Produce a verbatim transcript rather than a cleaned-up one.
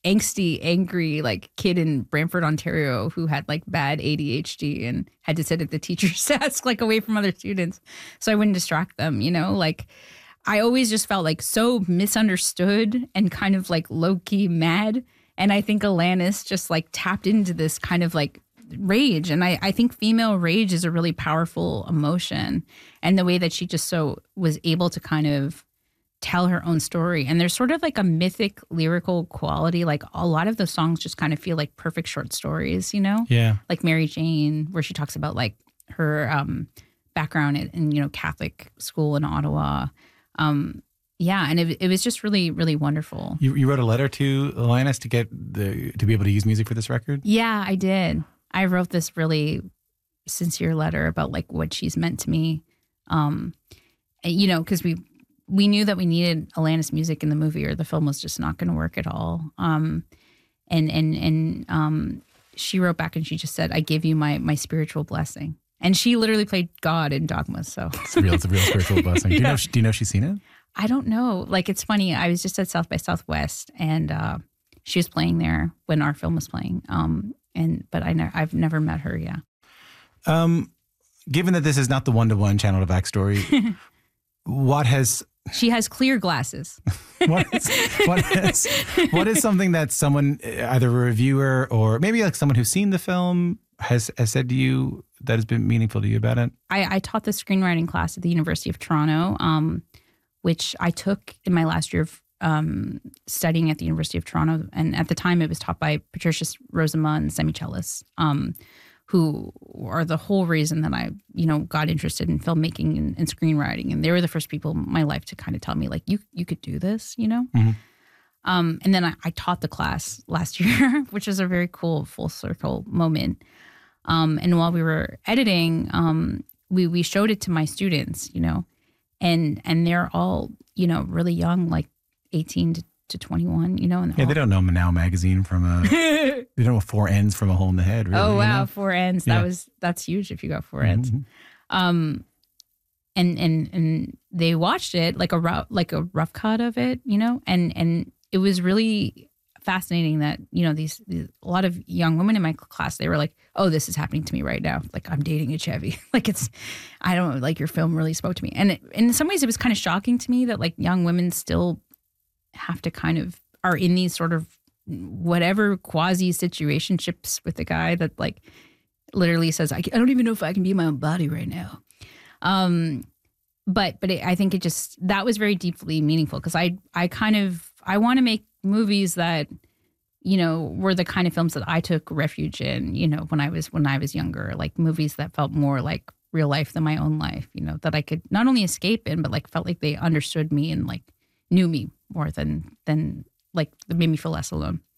angsty, angry like kid in Brantford, Ontario who had like bad A D H D and had to sit at the teacher's desk like away from other students so I wouldn't distract them, you know? Like I always just felt like so misunderstood and kind of like low-key mad. And I think Alanis just like tapped into this kind of like rage. And I, I think female rage is a really powerful emotion. And the way that she just so was able to kind of tell her own story. And there's sort of like a mythic lyrical quality. Like a lot of those songs just kind of feel like perfect short stories, you know? Yeah. Like Mary Jane, where she talks about like her um, background in, in, you know, Catholic school in Ottawa. Um, yeah. And it, it was just really, really wonderful. You, you wrote a letter to Alanis to get the, to be able to use music for this record? Yeah, I did. I wrote this really sincere letter about like what she's meant to me. Um, and, you know, because we, we knew that we needed Alanis music in the movie or the film was just not going to work at all. Um, and and and um, she wrote back and she just said, I give you my my spiritual blessing. And she literally played God in Dogma. So it's a real, it's a real spiritual blessing. Do you Yeah. know? Do you know she's seen it? I don't know. Like, it's funny. I was just at South by Southwest and uh, she was playing there when our film was playing. Um, and but I ne- I've never met her. Yeah. Um, given that this is not the one-to-one channel to backstory, what has She has clear glasses. what is, what is what is something that someone, either a reviewer or maybe like someone who's seen the film, has has said to you that has been meaningful to you about it? I, I taught the screenwriting class at the University of Toronto, um, which I took in my last year of um, studying at the University of Toronto. And at the time, it was taught by Patricia Rosama and semicellists, um, who are the whole reason that I, you know, got interested in filmmaking and, and screenwriting. And they were the first people in my life to kind of tell me, like, you you could do this, you know? Mm-hmm. Um, and then I, I taught the class last year, which was a very cool full circle moment. Um, and while we were editing, um, we we showed it to my students, you know, and and they're all, you know, really young, like eighteen to, to twenty-one, you know. And Yeah, all, they don't know Now magazine from a, they don't know four ends from a hole in the head, really. oh, you wow, know? four ends. Yeah. That was, that's huge if you got four ends. Mhm. Um, and, and, and they watched it like a rough, like a rough cut of it, you know, and, and it was really fascinating that, you know, these, these a lot of young women in my class, they were like, oh, this is happening to me right now. Like, I'm dating a Chevy. Like, it's, I don't know, like, your film really spoke to me. And it, in some ways it was kind of shocking to me that like young women still have to kind of are in these sort of whatever quasi situationships with a guy that like literally says, I, I don't even know if I can be in my own body right now. Um, but but it, I think it just, that was very deeply meaningful because I I kind of, I want to make movies that, you know, were the kind of films that I took refuge in, you know, when I was when I was younger, like movies that felt more like real life than my own life, you know, that I could not only escape in, but like felt like they understood me and like knew me more than than like it made me feel less alone.